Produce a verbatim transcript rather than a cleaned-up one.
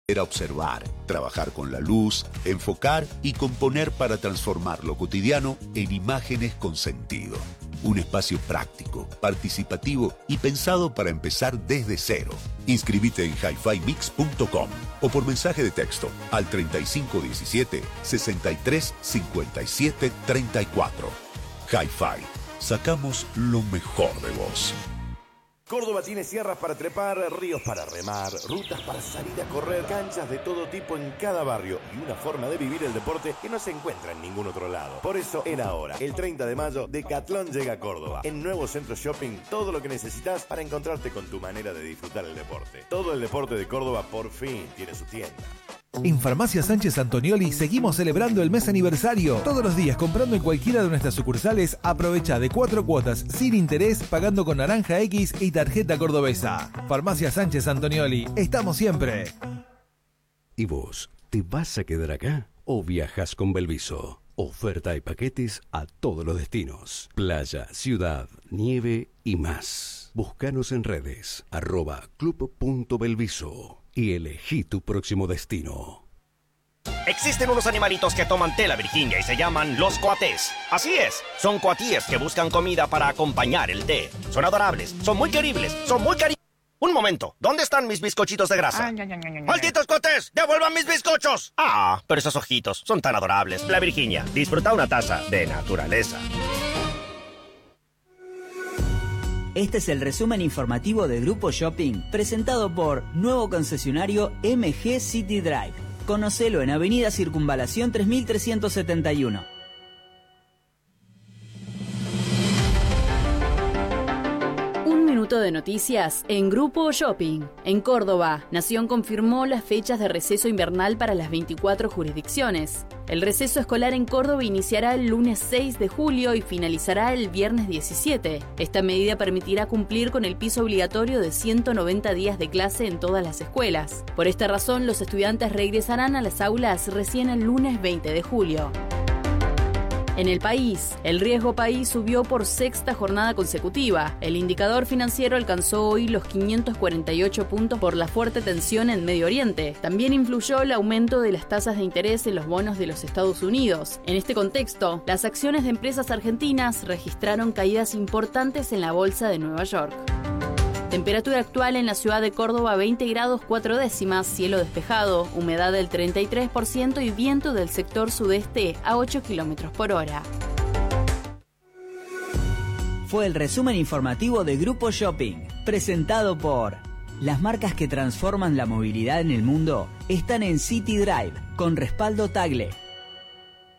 Era observar, trabajar con la luz, enfocar y componer para transformar lo cotidiano en imágenes con sentido. Un espacio práctico, participativo y pensado para empezar desde cero. Inscribite en hi fi mix punto com o por mensaje de texto al treinta y cinco diecisiete, sesenta y tres cincuenta y siete treinta y cuatro. Hi-Fi. Sacamos lo mejor de vos. Córdoba tiene sierras para trepar, ríos para remar, rutas para salir a correr, canchas de todo tipo en cada barrio y una forma de vivir el deporte que no se encuentra en ningún otro lado. Por eso, en ahora, el treinta de mayo, Decathlon llega a Córdoba. En Nuevo Centro Shopping, todo lo que necesitas para encontrarte con tu manera de disfrutar el deporte. Todo el deporte de Córdoba por fin tiene su tienda. En Farmacia Sánchez Antonioli seguimos celebrando el mes aniversario. Todos los días comprando en cualquiera de nuestras sucursales, aprovecha de cuatro cuotas sin interés pagando con Naranja X y tarjeta cordobesa. Farmacia Sánchez Antonioli, estamos siempre. ¿Y vos, te vas a quedar acá o viajas con Belviso? Oferta y paquetes a todos los destinos. Playa, ciudad, nieve y más. Búscanos en redes, arroba club punto belviso. Y elegí tu próximo destino. Existen unos animalitos que toman tela Virginia y se llaman los coatés. Así es, son coatíes que buscan comida para acompañar el té. Son adorables, son muy queribles, son muy cari... Un momento, ¿dónde están mis bizcochitos de grasa? Ay, ay, ay, ay, ¡malditos coatés! ¡Devuelvan mis bizcochos! Ah, pero esos ojitos son tan adorables. La Virginia, disfruta una taza de naturaleza. Este es el resumen informativo de Grupo Shopping, presentado por nuevo concesionario M G City Drive. Conocelo en Avenida Circunvalación tres mil trescientos setenta y uno. Un minuto de noticias en Grupo Shopping. En Córdoba, Nación confirmó las fechas de receso invernal para las veinticuatro jurisdicciones. El receso escolar en Córdoba iniciará el lunes seis de julio y finalizará el viernes diecisiete. Esta medida permitirá cumplir con el piso obligatorio de ciento noventa días de clase en todas las escuelas. Por esta razón, los estudiantes regresarán a las aulas recién el lunes veinte de julio. En el país, el riesgo país subió por sexta jornada consecutiva. El indicador financiero alcanzó hoy los quinientos cuarenta y ocho puntos por la fuerte tensión en Medio Oriente. También influyó el aumento de las tasas de interés en los bonos de los Estados Unidos. En este contexto, las acciones de empresas argentinas registraron caídas importantes en la bolsa de Nueva York. Temperatura actual en la ciudad de Córdoba veinte grados cuatro décimas, cielo despejado, humedad del treinta y tres por ciento y viento del sector sudeste a ocho kilómetros por hora. Fue el resumen informativo de Grupo Shopping, presentado por... Las marcas que transforman la movilidad en el mundo están en City Drive, con respaldo Tagle.